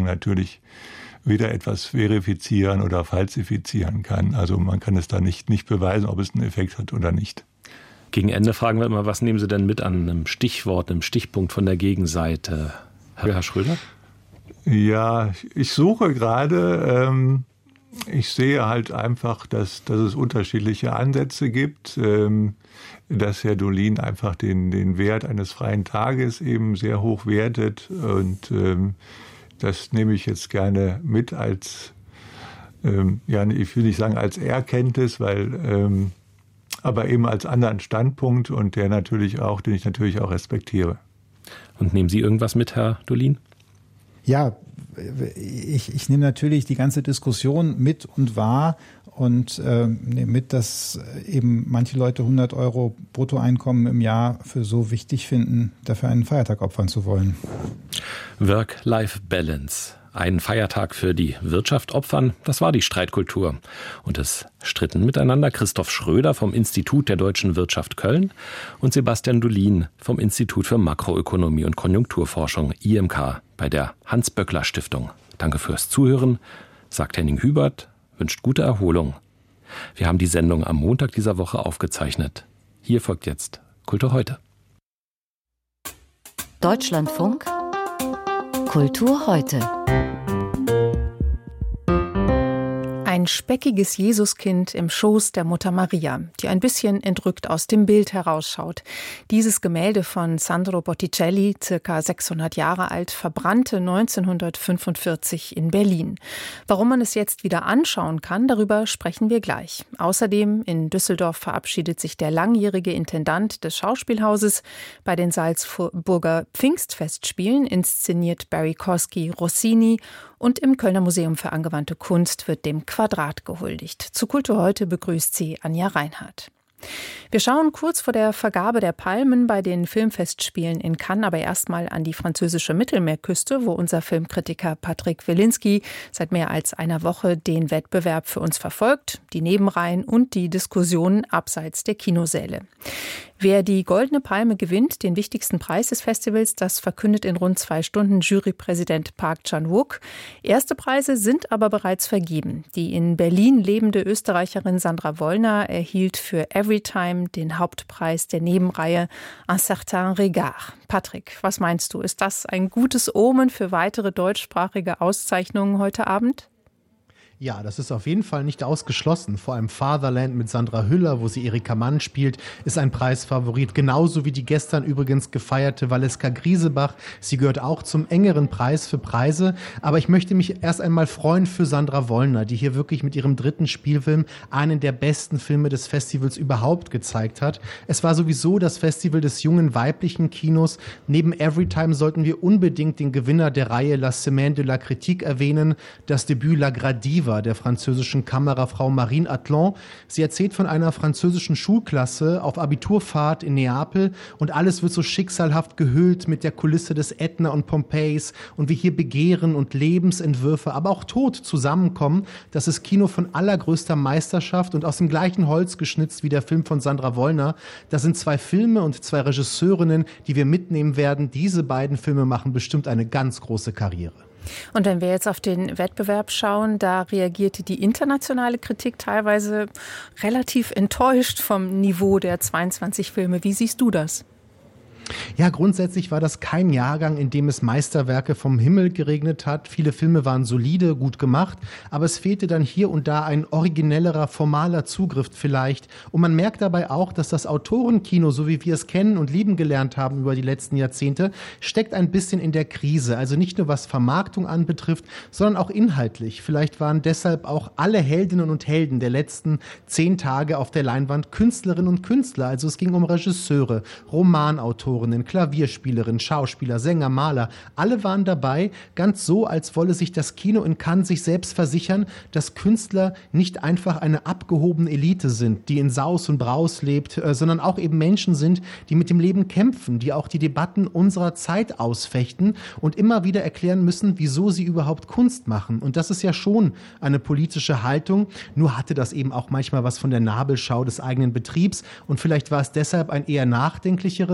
Bewertung natürlich weder etwas verifizieren oder falsifizieren kann. Also man kann es da nicht beweisen, ob es einen Effekt hat oder nicht. Gegen Ende fragen wir immer, was nehmen Sie denn mit an einem Stichwort, einem Stichpunkt von der Gegenseite? Herr Schröder? Ja, ich suche gerade. Ich sehe halt einfach, dass es unterschiedliche Ansätze gibt, dass Herr Dolin einfach den Wert eines freien Tages eben sehr hoch wertet. Und das nehme ich jetzt gerne mit als, ich will nicht sagen als Erkenntnis, aber eben als anderen Standpunkt und den ich natürlich auch respektiere. Und nehmen Sie irgendwas mit, Herr Dolin? Ja, ich nehme natürlich die ganze Diskussion mit und wahr und nehme mit, dass eben manche Leute 100 € Bruttoeinkommen im Jahr für so wichtig finden, dafür einen Feiertag opfern zu wollen. Work-Life-Balance. Einen Feiertag für die Wirtschaft opfern, das war die Streitkultur. Und es stritten miteinander Christoph Schröder vom Institut der Deutschen Wirtschaft Köln und Sebastian Dolin vom Institut für Makroökonomie und Konjunkturforschung IMK bei der Hans-Böckler-Stiftung. Danke fürs Zuhören, sagt Henning Hubert, wünscht gute Erholung. Wir haben die Sendung am Montag dieser Woche aufgezeichnet. Hier folgt jetzt Kultur heute. Deutschlandfunk Kultur heute. Ein speckiges Jesuskind im Schoß der Mutter Maria, die ein bisschen entrückt aus dem Bild herausschaut. Dieses Gemälde von Sandro Botticelli, circa 600 Jahre alt, verbrannte 1945 in Berlin. Warum man es jetzt wieder anschauen kann, darüber sprechen wir gleich. Außerdem in Düsseldorf verabschiedet sich der langjährige Intendant des Schauspielhauses. Bei den Salzburger Pfingstfestspielen inszeniert Barry Kosky Rossini. Und im Kölner Museum für angewandte Kunst wird dem Quadrat gehuldigt. Zu Kultur heute begrüßt sie Anja Reinhardt. Wir schauen kurz vor der Vergabe der Palmen bei den Filmfestspielen in Cannes, aber erstmal an die französische Mittelmeerküste, wo unser Filmkritiker Patrick Wilinski seit mehr als einer Woche den Wettbewerb für uns verfolgt, die Nebenreihen und die Diskussionen abseits der Kinosäle. Wer die Goldene Palme gewinnt, den wichtigsten Preis des Festivals, das verkündet in rund 2 Stunden Jurypräsident Park Chan-wook. Erste Preise sind aber bereits vergeben. Die in Berlin lebende Österreicherin Sandra Wollner erhielt für Everytime den Hauptpreis der Nebenreihe Un certain regard. Patrick, was meinst du? Ist das ein gutes Omen für weitere deutschsprachige Auszeichnungen heute Abend? Ja, das ist auf jeden Fall nicht ausgeschlossen. Vor allem Fatherland mit Sandra Hüller, wo sie Erika Mann spielt, ist ein Preisfavorit. Genauso wie die gestern übrigens gefeierte Valeska Griesebach. Sie gehört auch zum engeren Preis für Preise. Aber ich möchte mich erst einmal freuen für Sandra Wollner, die hier wirklich mit ihrem 3. Spielfilm einen der besten Filme des Festivals überhaupt gezeigt hat. Es war sowieso das Festival des jungen weiblichen Kinos. Neben Everytime sollten wir unbedingt den Gewinner der Reihe La Semaine de la Critique erwähnen, das Debüt La Gradiva der französischen Kamerafrau Marine Atlan. Sie erzählt von einer französischen Schulklasse auf Abiturfahrt in Neapel und alles wird so schicksalhaft gehüllt mit der Kulisse des Ätna und Pompeis und wie hier Begehren und Lebensentwürfe, aber auch Tod zusammenkommen. Das ist Kino von allergrößter Meisterschaft und aus dem gleichen Holz geschnitzt wie der Film von Sandra Wollner. Das sind 2 Filme und 2 Regisseurinnen, die wir mitnehmen werden. Diese beiden Filme machen bestimmt eine ganz große Karriere. Und wenn wir jetzt auf den Wettbewerb schauen, da reagierte die internationale Kritik teilweise relativ enttäuscht vom Niveau der 22 Filme. Wie siehst du das? Ja, grundsätzlich war das kein Jahrgang, in dem es Meisterwerke vom Himmel geregnet hat. Viele Filme waren solide, gut gemacht, aber es fehlte dann hier und da ein originellerer, formaler Zugriff vielleicht. Und man merkt dabei auch, dass das Autorenkino, so wie wir es kennen und lieben gelernt haben über die letzten Jahrzehnte, steckt ein bisschen in der Krise. Also nicht nur was Vermarktung anbetrifft, sondern auch inhaltlich. Vielleicht waren deshalb auch alle Heldinnen und Helden der letzten 10 Tage auf der Leinwand Künstlerinnen und Künstler. Also es ging um Regisseure, Romanautoren, Klavierspielerin, Schauspieler, Sänger, Maler, alle waren dabei, ganz so, als wolle sich das Kino in Cannes sich selbst versichern, dass Künstler nicht einfach eine abgehobene Elite sind, die in Saus und Braus lebt, sondern auch eben Menschen sind, die mit dem Leben kämpfen, die auch die Debatten unserer Zeit ausfechten und immer wieder erklären müssen, wieso sie überhaupt Kunst machen. Und das ist ja schon eine politische Haltung, nur hatte das eben auch manchmal was von der Nabelschau des eigenen Betriebs und vielleicht war es deshalb ein eher nachdenklicheres Cannes.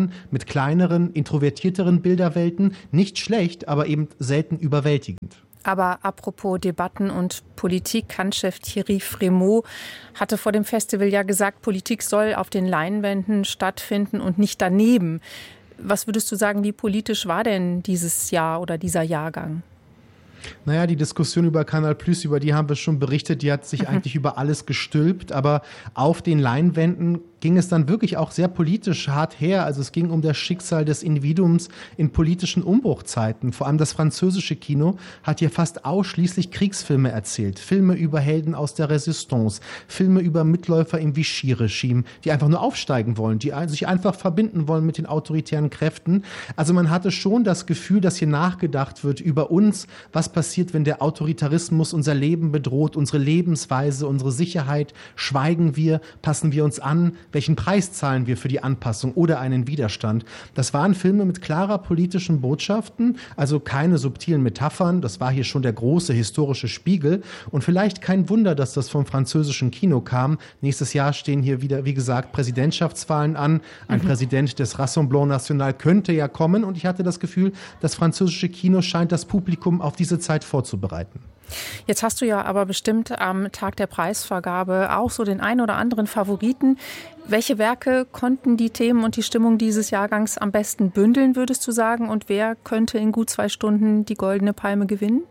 Bildern mit kleineren, introvertierteren Bilderwelten. Nicht schlecht, aber eben selten überwältigend. Aber apropos Debatten und Politik, Kantchef Thierry Frémaux hatte vor dem Festival ja gesagt, Politik soll auf den Leinwänden stattfinden und nicht daneben. Was würdest du sagen, wie politisch war denn dieses Jahr oder dieser Jahrgang? Naja, die Diskussion über Canal+, über die haben wir schon berichtet, die hat sich eigentlich über alles gestülpt, aber auf den Leinwänden ging es dann wirklich auch sehr politisch hart her. Also es ging um das Schicksal des Individuums in politischen Umbruchzeiten. Vor allem das französische Kino hat hier fast ausschließlich Kriegsfilme erzählt. Filme über Helden aus der Resistance, Filme über Mitläufer im Vichy-Regime, die einfach nur aufsteigen wollen, die sich einfach verbinden wollen mit den autoritären Kräften. Also man hatte schon das Gefühl, dass hier nachgedacht wird über uns, was passiert, wenn der Autoritarismus unser Leben bedroht, unsere Lebensweise, unsere Sicherheit. Schweigen wir, passen wir uns an? Welchen Preis zahlen wir für die Anpassung oder einen Widerstand? Das waren Filme mit klarer politischen Botschaften, also keine subtilen Metaphern. Das war hier schon der große historische Spiegel. Und vielleicht kein Wunder, dass das vom französischen Kino kam. Nächstes Jahr stehen hier wieder, wie gesagt, Präsidentschaftswahlen an. Ein Präsident des Rassemblement National könnte ja kommen. Und ich hatte das Gefühl, das französische Kino scheint das Publikum auf diese Zeit vorzubereiten. Jetzt hast du ja aber bestimmt am Tag der Preisvergabe auch so den einen oder anderen Favoriten. Welche Werke konnten die Themen und die Stimmung dieses Jahrgangs am besten bündeln, würdest du sagen? Und wer könnte in gut 2 Stunden die Goldene Palme gewinnen?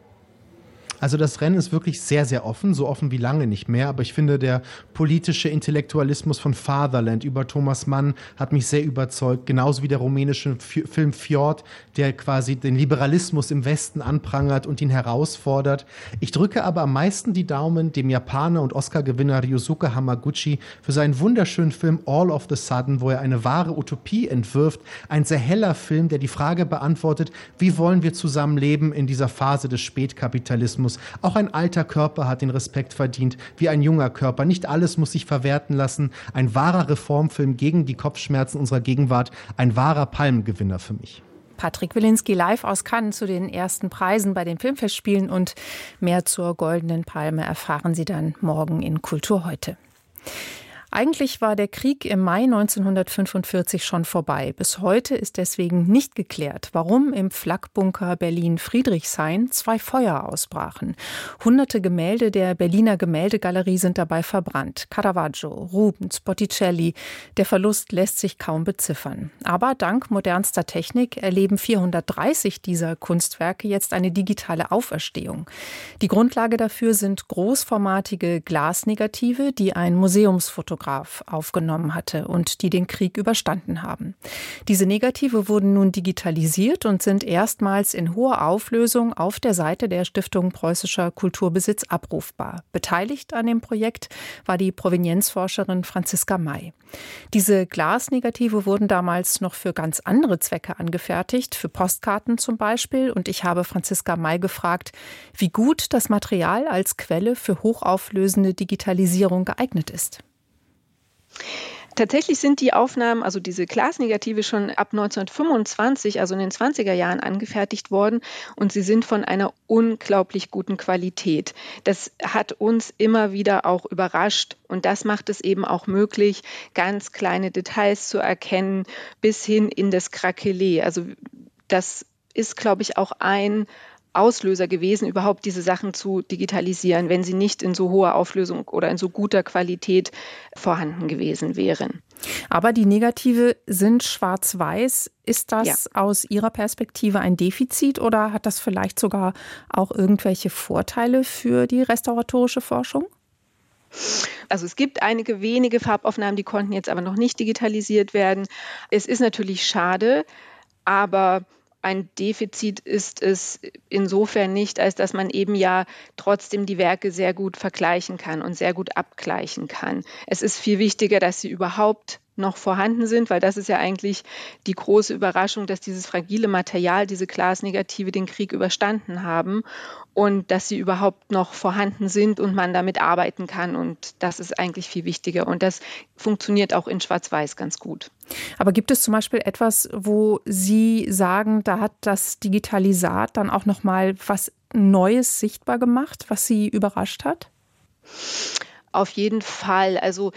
Also das Rennen ist wirklich sehr, sehr offen, so offen wie lange nicht mehr. Aber ich finde, der politische Intellektualismus von Fatherland über Thomas Mann hat mich sehr überzeugt. Genauso wie der rumänische Film Fjord, der quasi den Liberalismus im Westen anprangert und ihn herausfordert. Ich drücke aber am meisten die Daumen dem Japaner und Oscar-Gewinner Ryosuke Hamaguchi für seinen wunderschönen Film All of the Sudden, wo er eine wahre Utopie entwirft. Ein sehr heller Film, der die Frage beantwortet, wie wollen wir zusammenleben in dieser Phase des Spätkapitalismus. Auch ein alter Körper hat den Respekt verdient, wie ein junger Körper. Nicht alles muss sich verwerten lassen. Ein wahrer Reformfilm gegen die Kopfschmerzen unserer Gegenwart. Ein wahrer Palmengewinner für mich. Patrick Wilinski live aus Cannes zu den ersten Preisen bei den Filmfestspielen und mehr zur Goldenen Palme erfahren Sie dann morgen in Kultur heute. Eigentlich war der Krieg im Mai 1945 schon vorbei. Bis heute ist deswegen nicht geklärt, warum im Flakbunker Berlin-Friedrichshain 2 Feuer ausbrachen. Hunderte Gemälde der Berliner Gemäldegalerie sind dabei verbrannt. Caravaggio, Rubens, Botticelli. Der Verlust lässt sich kaum beziffern. Aber dank modernster Technik erleben 430 dieser Kunstwerke jetzt eine digitale Auferstehung. Die Grundlage dafür sind großformatige Glasnegative, die ein Museumsfotograf aufgenommen hatte und die den Krieg überstanden haben. Diese Negative wurden nun digitalisiert und sind erstmals in hoher Auflösung auf der Seite der Stiftung Preußischer Kulturbesitz abrufbar. Beteiligt an dem Projekt war die Provenienzforscherin Franziska May. Diese Glasnegative wurden damals noch für ganz andere Zwecke angefertigt, für Postkarten zum Beispiel. Und ich habe Franziska May gefragt, wie gut das Material als Quelle für hochauflösende Digitalisierung geeignet ist. Tatsächlich sind die Aufnahmen, also diese Glasnegative, schon ab 1925, also in den 20er Jahren, angefertigt worden und sie sind von einer unglaublich guten Qualität. Das hat uns immer wieder auch überrascht und das macht es eben auch möglich, ganz kleine Details zu erkennen, bis hin in das Krakelé. Also das ist, glaube ich, auch ein Auslöser gewesen, überhaupt diese Sachen zu digitalisieren, wenn sie nicht in so hoher Auflösung oder in so guter Qualität vorhanden gewesen wären. Aber die Negative sind schwarz-weiß. Ist das aus Ihrer Perspektive ein Defizit oder hat das vielleicht sogar auch irgendwelche Vorteile für die restauratorische Forschung? Also es gibt einige wenige Farbaufnahmen, die konnten jetzt aber noch nicht digitalisiert werden. Es ist natürlich schade, aber ein Defizit ist es insofern nicht, als dass man eben ja trotzdem die Werke sehr gut vergleichen kann und sehr gut abgleichen kann. Es ist viel wichtiger, dass sie überhaupt noch vorhanden sind, weil das ist ja eigentlich die große Überraschung, dass dieses fragile Material, diese Glasnegative den Krieg überstanden haben und dass sie überhaupt noch vorhanden sind und man damit arbeiten kann und das ist eigentlich viel wichtiger und das funktioniert auch in Schwarz-Weiß ganz gut. Aber gibt es zum Beispiel etwas, wo Sie sagen, da hat das Digitalisat dann auch noch mal was Neues sichtbar gemacht, was Sie überrascht hat? Auf jeden Fall. Also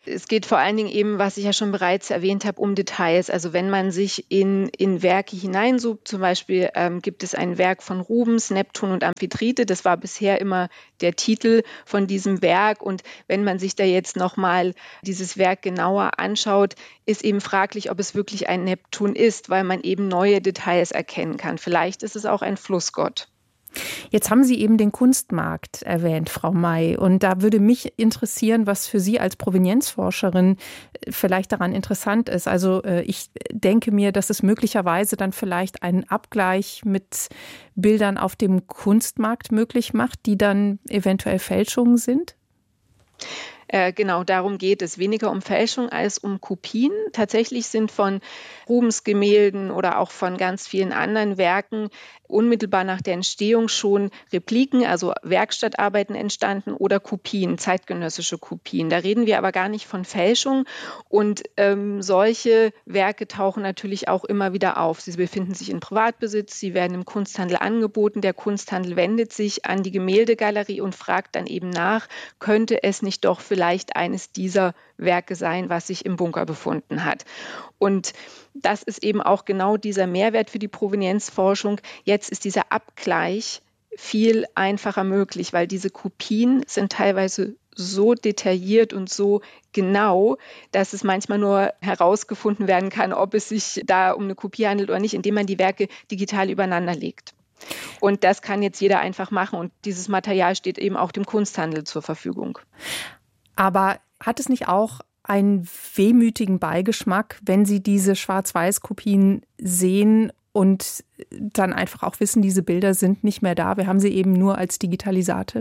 Es geht vor allen Dingen eben, was ich ja schon bereits erwähnt habe, um Details. Also wenn man sich in Werke hineinsucht, zum Beispiel gibt es ein Werk von Rubens, Neptun und Amphitrite. Das war bisher immer der Titel von diesem Werk. Und wenn man sich da jetzt nochmal dieses Werk genauer anschaut, ist eben fraglich, ob es wirklich ein Neptun ist, weil man eben neue Details erkennen kann. Vielleicht ist es auch ein Flussgott. Jetzt haben Sie eben den Kunstmarkt erwähnt, Frau May. Und da würde mich interessieren, was für Sie als Provenienzforscherin vielleicht daran interessant ist. Also ich denke mir, dass es möglicherweise dann vielleicht einen Abgleich mit Bildern auf dem Kunstmarkt möglich macht, die dann eventuell Fälschungen sind. Genau, darum geht es. Weniger um Fälschung als um Kopien. Tatsächlich sind von Rubens Gemälden oder auch von ganz vielen anderen Werken unmittelbar nach der Entstehung schon Repliken, also Werkstattarbeiten entstanden oder Kopien, zeitgenössische Kopien. Da reden wir aber gar nicht von Fälschung. Und solche Werke tauchen natürlich auch immer wieder auf. Sie befinden sich in Privatbesitz, sie werden im Kunsthandel angeboten. Der Kunsthandel wendet sich an die Gemäldegalerie und fragt dann eben nach, könnte es nicht doch vielleicht eines dieser Werke sein, was sich im Bunker befunden hat. Und das ist eben auch genau dieser Mehrwert für die Provenienzforschung. Jetzt ist dieser Abgleich viel einfacher möglich, weil diese Kopien sind teilweise so detailliert und so genau, dass es manchmal nur herausgefunden werden kann, ob es sich da um eine Kopie handelt oder nicht, indem man die Werke digital übereinander legt. Und das kann jetzt jeder einfach machen und dieses Material steht eben auch dem Kunsthandel zur Verfügung. Aber hat es nicht auch einen wehmütigen Beigeschmack, wenn Sie diese Schwarz-Weiß-Kopien sehen und dann einfach auch wissen, diese Bilder sind nicht mehr da? Wir haben sie eben nur als Digitalisate.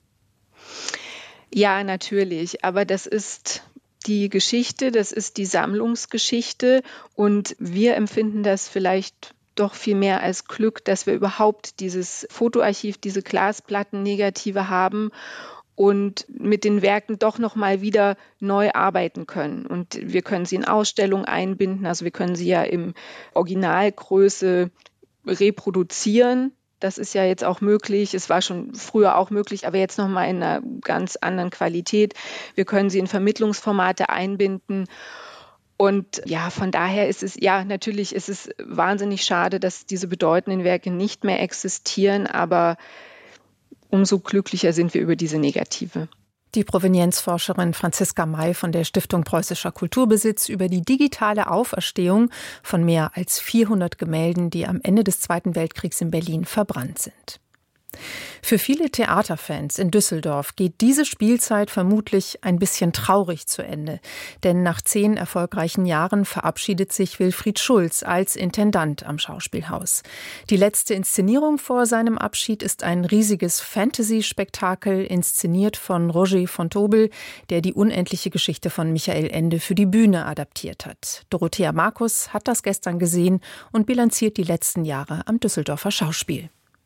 Ja, natürlich. Aber das ist die Geschichte, das ist die Sammlungsgeschichte. Und wir empfinden das vielleicht doch viel mehr als Glück, dass wir überhaupt dieses Fotoarchiv, diese Glasplatten, Negative haben und mit den Werken doch nochmal wieder neu arbeiten können. Und wir können sie in Ausstellungen einbinden, also wir können sie ja im Originalgröße reproduzieren. Das ist ja jetzt auch möglich. Es war schon früher auch möglich, aber jetzt nochmal in einer ganz anderen Qualität. Wir können sie in Vermittlungsformate einbinden. Und ja, von daher ist es, ja, natürlich ist es wahnsinnig schade, dass diese bedeutenden Werke nicht mehr existieren, aber umso glücklicher sind wir über diese Negative. Die Provenienzforscherin Franziska May von der Stiftung Preußischer Kulturbesitz über die digitale Auferstehung von mehr als 400 Gemälden, die am Ende des Zweiten Weltkriegs in Berlin verbrannt sind. Für viele Theaterfans in Düsseldorf geht diese Spielzeit vermutlich ein bisschen traurig zu Ende. Denn nach 10 erfolgreichen Jahren verabschiedet sich Wilfried Schulz als Intendant am Schauspielhaus. Die letzte Inszenierung vor seinem Abschied ist ein riesiges Fantasy-Spektakel, inszeniert von Roger von Tobel, der die unendliche Geschichte von Michael Ende für die Bühne adaptiert hat. Dorothea Markus hat das gestern gesehen und bilanziert die letzten Jahre am Düsseldorfer Schauspiel.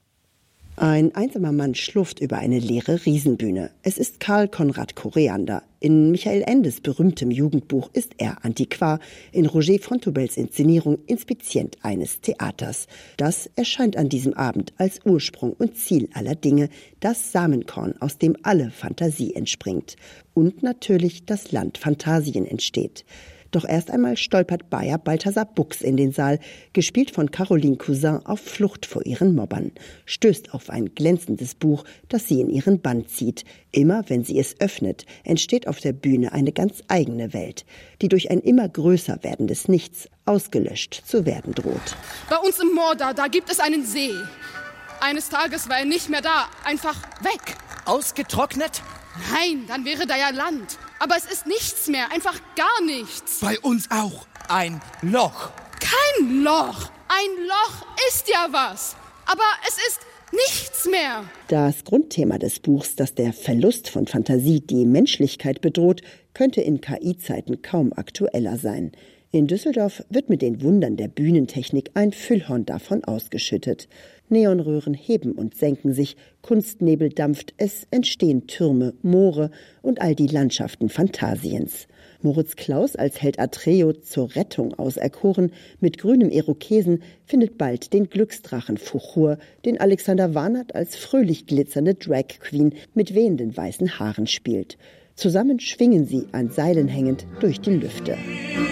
Ein einsamer Mann schlurft über eine leere Riesenbühne. Es ist Karl Konrad Koreander. In Michael Endes berühmtem Jugendbuch ist er Antiquar, in Roger von Tobels Inszenierung Inspizient eines Theaters. Das erscheint an diesem Abend als Ursprung und Ziel aller Dinge, das Samenkorn, aus dem alle Fantasie entspringt. Und natürlich das Land Phantasien entsteht. Doch erst einmal stolpert Bayer Balthasar Buchs in den Saal, gespielt von Caroline Cousin, auf Flucht vor ihren Mobbern, stößt auf ein glänzendes Buch, das sie in ihren Bann zieht. Immer wenn sie es öffnet, entsteht auf der Bühne eine ganz eigene Welt, die durch ein immer größer werdendes Nichts ausgelöscht zu werden droht. Bei uns im Moor da gibt es einen See. Eines Tages war er nicht mehr da, einfach weg. Ausgetrocknet? Nein, dann wäre da ja Land. Aber es ist nichts mehr, einfach gar nichts. Bei uns auch. Ein Loch. Kein Loch. Ein Loch ist ja was. Aber es ist nichts mehr. Das Grundthema des Buchs, dass der Verlust von Fantasie die Menschlichkeit bedroht, könnte in KI-Zeiten kaum aktueller sein. In Düsseldorf wird mit den Wundern der Bühnentechnik ein Füllhorn davon ausgeschüttet. Neonröhren heben und senken sich, Kunstnebel dampft, es entstehen Türme, Moore und all die Landschaften Phantasiens. Moritz Klaus als Held Atreo zur Rettung auserkoren, mit grünem Irokesen, findet bald den Glücksdrachen Fuchur, den Alexander Warnert als fröhlich glitzernde Drag Queen mit wehenden weißen Haaren spielt. Zusammen schwingen sie an Seilen hängend durch die Lüfte.